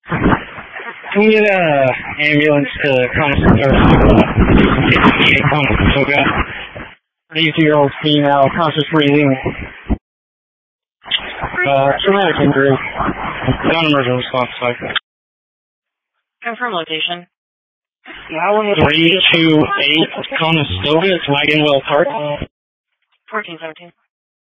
Can we get an ambulance to Conestoga? 32-year-old female, conscious breathing. Traumatic injury. Non-emergent response cycle. Confirm location. 328 Conestoga, it's Wagonwell Park. 1417.